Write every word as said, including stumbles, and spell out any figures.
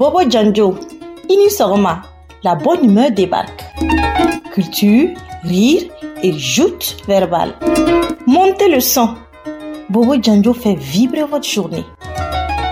Bobo Djanjo, ini sɔgɔma, la bonne humeur débarque. Culture, rire et joute verbale. Montez le son. Bobo Djanjo fait vibrer votre journée.